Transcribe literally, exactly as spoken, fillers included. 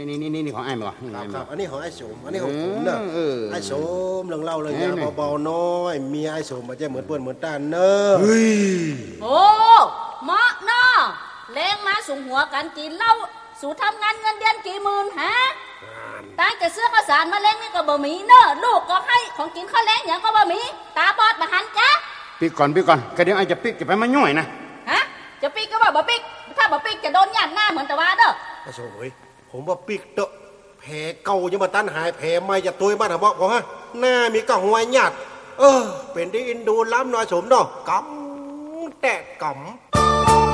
นี่นี่นี่นี่ของไอ้ไหมวะครับครับอันนี้ของไอ้สมอันนี้ของผมเนอะไอ้สมเรื่องเล่าเลยยาเบาๆน้อยเมียไอ้สมมาแจ้เหมือนเปื้อนเหมือนตาเนอะโอ้เหมาะเนาะแรงมาสูงหัวกันกินเหล้าสู่ทำงานเงินเดือนกี่หมื่นฮะตั้งแต่เสื้อข้าวสารมาเล้งนี่ก็บ่มีเนอะลูกก็ให้ของกินข้าวแล้งอย่างก็บ่มีตาบอดมาหันจ้ะปีก่อนปีก่อนก็เดี๋ยวไอ้จะปีกจะไปมาย่อยนะฮะจะปีกก็ว่าบ่ปีกถ้าบ่ปีกจะโดนหยาดหน้าเหมือนตะวันเด้อไอ้สมเฮ้ยผมว่าปีกเตอะแผลเก่ายังมาตันหายแผลไม่จะตุยมาถามบอกผมฮะหน้ามีกล่องหวยหยาดเออเป็นที่อินดูล้ำน้อยสมเนาะกำแต่กำ